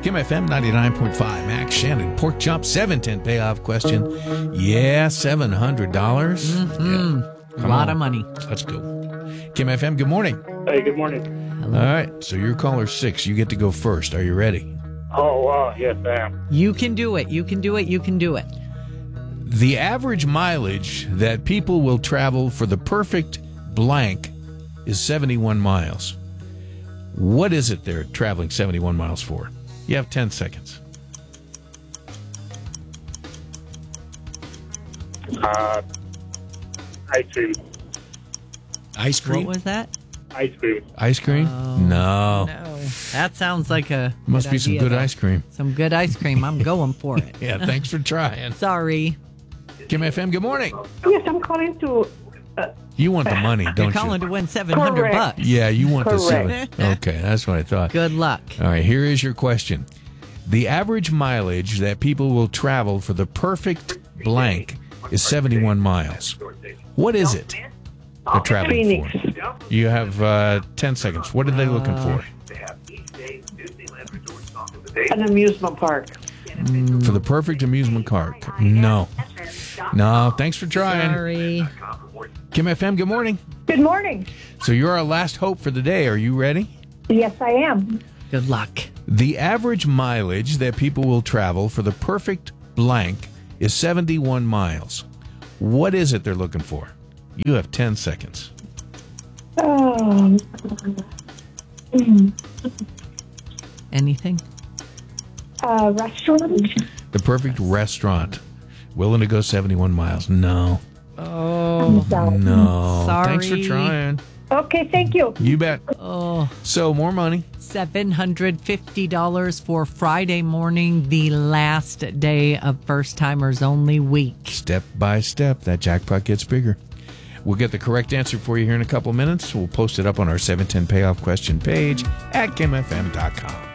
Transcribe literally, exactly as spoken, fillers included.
Kim F M ninety-nine point five. Max Shannon, Pork Chop, seven ten payoff question. Yeah, seven hundred dollars. Mm-hmm. Yeah. A lot on. of money. Let's go. Kim F M, good morning. Hey, good morning. Hello. All right, so you're caller six. You get to go first. Are you ready? Oh, uh, yes, I am. You can do it. You can do it. You can do it. The average mileage that people will travel for the perfect blank is seventy-one miles. What is it they're traveling seventy-one miles for? You have ten seconds. Uh, ice cream. Ice cream? What was that? Ice cream. Ice cream? Oh, no. No. That sounds like a Must good be some idea, good though. ice cream. Some good ice cream. I'm going for it. Yeah, thanks for trying. Sorry. Kim F M, good morning. Yes, I'm calling to. Uh, You want the money, don't You're you? calling to win seven hundred Correct. bucks. Yeah, you want the Correct. seven. Okay, that's what I thought. Good luck. All right, here is your question. The average mileage that people will travel for the perfect blank is seventy-one miles. What is it they're traveling Phoenix. for? You have uh, ten seconds. What are they looking for? An amusement park. For the perfect amusement park? No. No, thanks for trying. Sorry. Kim F M, good morning. Good morning. So you're our last hope for the day. Are you ready? Yes, I am. Good luck. The average mileage that people will travel for the perfect blank is seventy-one miles. What is it they're looking for? You have ten seconds. Um, Anything? uh, restaurant. The perfect restaurant. Willing to go seventy-one miles? No. Oh. No. Sorry. Thanks for trying. Okay, thank you. You bet. Oh. So, more money. seven hundred fifty dollars for Friday morning, the last day of First Timers Only week. Step by step, that jackpot gets bigger. We'll get the correct answer for you here in a couple minutes. We'll post it up on our seven ten payoff question page at kim f m dot com.